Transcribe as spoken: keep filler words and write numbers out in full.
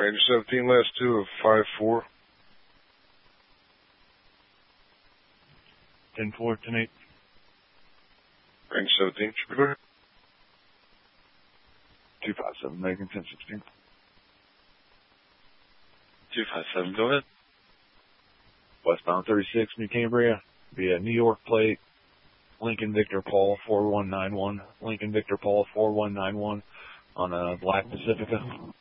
Ranger seventeen, last two of five four. ten four, ten eight. Ranger seventeen, should be clear. two five seven, Megan, ten sixteen. two five seven, go ahead. Westbound thirty-six, New Cambria, via New York plate, Lincoln Victor Paul four one nine one, Lincoln Victor Paul four one nine one on a Black Pacifica.